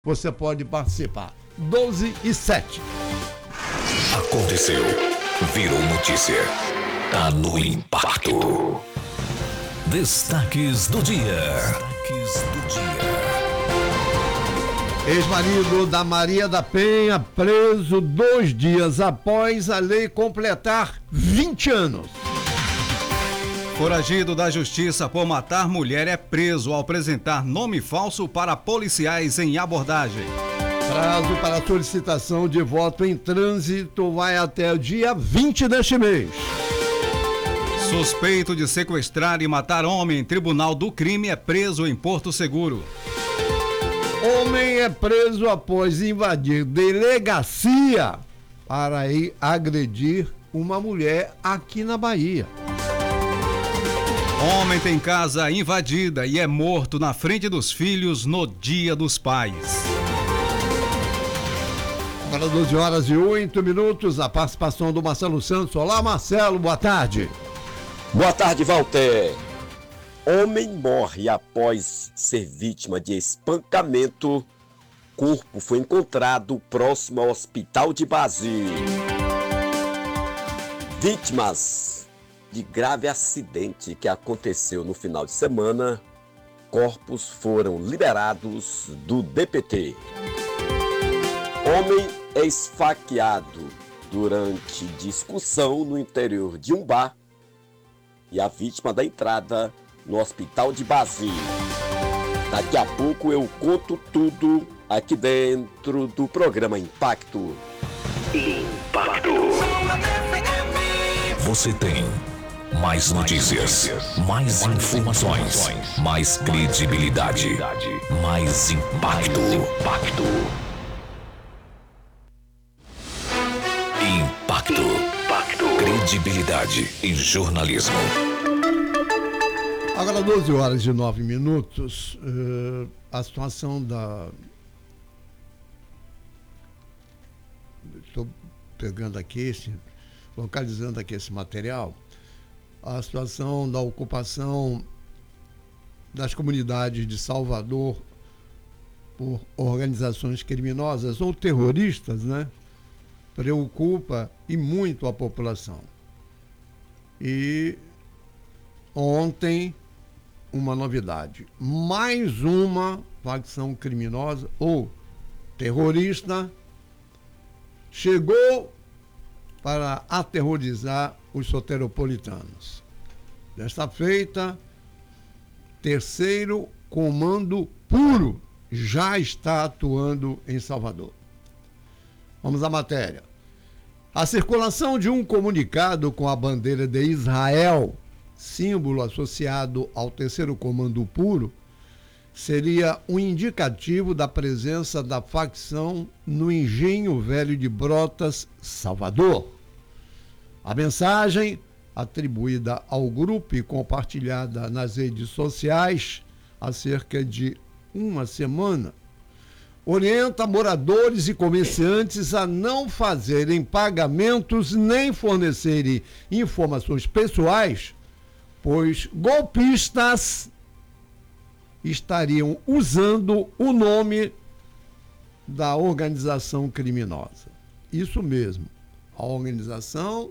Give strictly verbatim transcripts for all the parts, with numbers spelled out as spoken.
Você pode participar. doze e sete. Aconteceu. Virou notícia. Tá no Impacto. Destaques do dia. Destaques do dia. Ex-marido da Maria da Penha preso dois dias após a lei completar vinte anos. Foragido da justiça por matar mulher é preso ao apresentar nome falso para policiais em abordagem. Prazo para solicitação de voto em trânsito vai até o dia vinte deste mês. Suspeito de sequestrar e matar homem em tribunal do crime é preso em Porto Seguro. Homem é preso após invadir delegacia para ir agredir uma mulher aqui na Bahia. Homem tem casa invadida e é morto na frente dos filhos no Dia dos Pais. Agora doze horas e oito minutos, a participação do Marcelo Santos. Olá, Marcelo, boa tarde. Boa tarde, Walter. Homem morre após ser vítima de espancamento. Corpo foi encontrado próximo ao hospital de Bazin. Vítimas de grave acidente que aconteceu no final de semana, corpos foram liberados do D P T. Homem é esfaqueado durante discussão no interior de um bar e a vítima da entrada no hospital de Bazin. Daqui a pouco eu conto tudo aqui dentro do programa Impacto. Impacto. Você tem mais notícias, mais informações, mais credibilidade, mais impacto. Impacto. Impacto. Impacto. Credibilidade em jornalismo. Agora doze horas e nove minutos, uh, a situação da... Estou pegando aqui, esse, localizando aqui esse material. A situação da ocupação das comunidades de Salvador por organizações criminosas ou terroristas, né? Preocupa e muito a população. E ontem, uma novidade. Mais uma facção criminosa ou terrorista chegou para aterrorizar os soteropolitanos. Desta feita, terceiro comando puro já está atuando em Salvador. Vamos à matéria. A circulação de um comunicado com a bandeira de Israel, símbolo associado ao terceiro comando puro, seria um indicativo da presença da facção no Engenho Velho de Brotas, Salvador. A mensagem, atribuída ao grupo e compartilhada nas redes sociais há cerca de uma semana, orienta moradores e comerciantes a não fazerem pagamentos nem fornecerem informações pessoais, pois golpistas estariam usando o nome da organização criminosa. Isso mesmo, a organização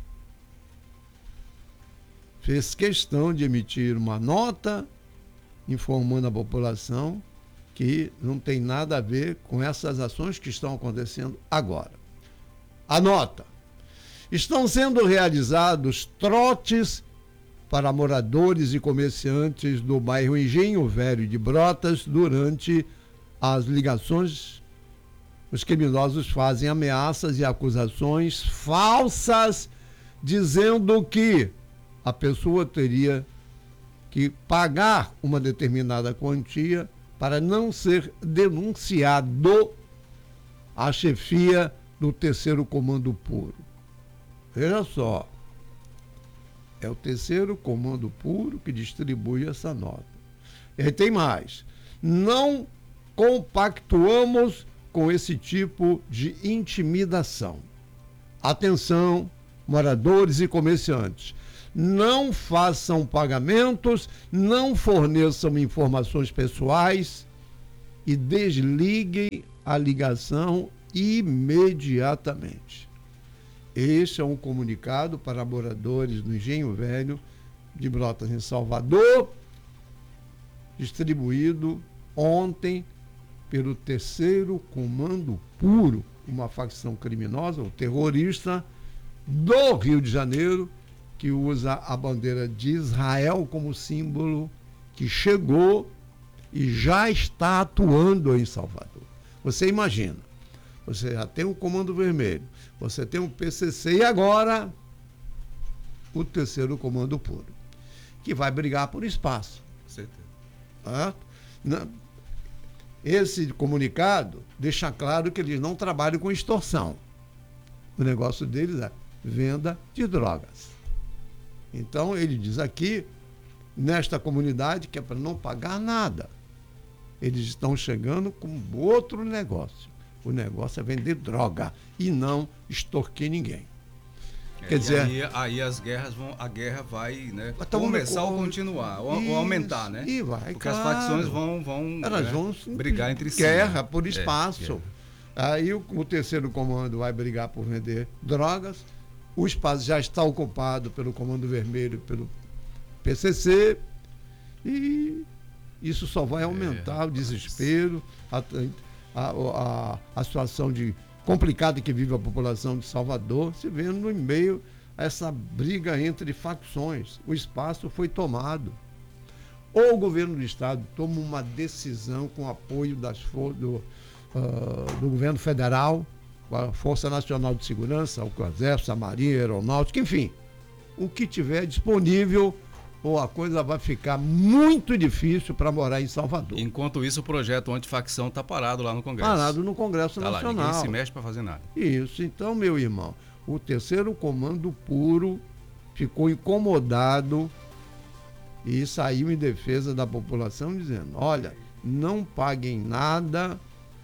fez questão de emitir uma nota informando a população que não tem nada a ver com essas ações que estão acontecendo agora. A nota: estão sendo realizados trotes para moradores e comerciantes do bairro Engenho Velho de Brotas durante as ligações. Os criminosos fazem ameaças e acusações falsas, dizendo que a pessoa teria que pagar uma determinada quantia para não ser denunciado à chefia do terceiro comando puro. Veja só, é o terceiro comando puro que distribui essa nota. E tem mais. Não compactuamos com esse tipo de intimidação. Atenção, moradores e comerciantes. Não façam pagamentos, não forneçam informações pessoais e desliguem a ligação imediatamente. Este é um comunicado para moradores do Engenho Velho de Brotas, em Salvador, distribuído ontem pelo terceiro Comando Puro, uma facção criminosa, ou terrorista, do Rio de Janeiro, que usa a bandeira de Israel como símbolo, que chegou e já está atuando em Salvador. Você imagina, você já tem o Comando Vermelho, você tem o P C C e agora o terceiro Comando Puro, que vai brigar por espaço. Certeza. Ah, não, esse comunicado deixa claro que eles não trabalham com extorsão. O negócio deles é venda de drogas. Então ele diz aqui, nesta comunidade, que é para não pagar nada. Eles estão chegando com outro negócio. O negócio é vender droga e não extorquir ninguém. É, Quer dizer, aí, aí as guerras vão, a guerra vai, né, Mas tá começar bom, ou continuar, ou, isso, ou aumentar, né? E vai, Porque claro. as facções vão, vão, Elas né, vão brigar entre si. Guerra né? por espaço. É, Aí o, o terceiro comando vai brigar por vender drogas. O espaço já está ocupado pelo Comando Vermelho, pelo P C C. E isso só vai aumentar é, o desespero, a, a, a, a situação de complicada que vive a população de Salvador, se vendo em meio a essa briga entre facções. O espaço foi tomado. Ou o governo do estado toma uma decisão com apoio das for- do, uh, do governo federal, com a Força Nacional de Segurança, o Exército, a Marinha, a Aeronáutica, enfim, o que tiver disponível, ou a coisa vai ficar muito difícil para morar em Salvador. Enquanto isso, o projeto antifacção está parado lá no Congresso. Parado no Congresso tá Nacional. Lá, ninguém se mexe para fazer nada. Isso, então, meu irmão, o terceiro Comando Puro ficou incomodado e saiu em defesa da população dizendo, olha, não paguem nada,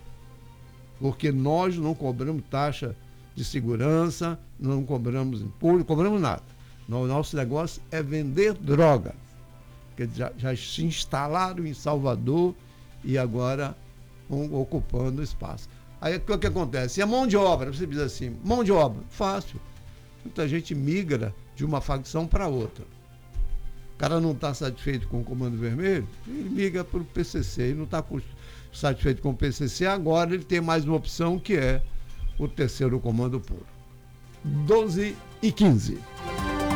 porque nós não cobramos taxa de segurança, não cobramos imposto, não cobramos nada. O nosso negócio é vender droga. Porque já, já se instalaram em Salvador e agora vão ocupando espaço. Aí o que, que acontece? E a mão de obra, você diz assim, mão de obra, fácil. Muita gente migra de uma facção para outra. O cara não está satisfeito com o Comando Vermelho, ele migra para o P C C. Ele não está satisfeito com o P C C, agora ele tem mais uma opção que é o terceiro Comando Puro. doze e quinze.